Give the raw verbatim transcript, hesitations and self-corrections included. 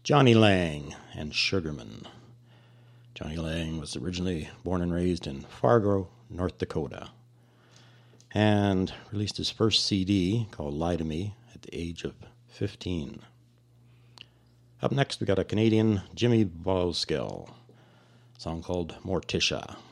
Johnny Lang and Sugarman. Johnny Lang was originally born and raised in Fargo, North Dakota, and released his first C D called Lie to Me at the age of fifteen. Up next, we got a Canadian Jimmy Bosskill, a song called Morticia.